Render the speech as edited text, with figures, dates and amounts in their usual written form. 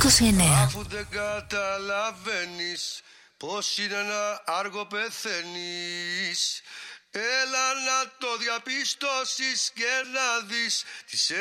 29. Αφού δεν καταλαβαίνεις πως είναι να άργο πεθαίνεις, έλα να το διαπιστώσεις και να δεις τις